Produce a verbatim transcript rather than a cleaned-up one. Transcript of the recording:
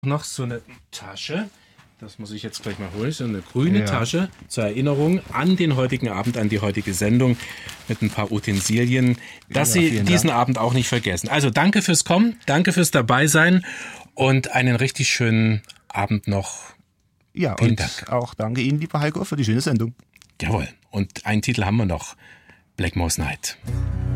Noch so eine Tasche, das muss ich jetzt gleich mal holen, so eine grüne Ja. Tasche zur Erinnerung an den heutigen Abend, an die heutige Sendung mit ein paar Utensilien, dass Ja, Sie vielen diesen Dank. Abend auch nicht vergessen. Also danke fürs Kommen, danke fürs Dabeisein und einen richtig schönen Abend noch. Ja, Vielen und Dank. auch danke Ihnen, lieber Heiko, für die schöne Sendung. Jawohl. Und einen Titel haben wir noch, Black Moss Night.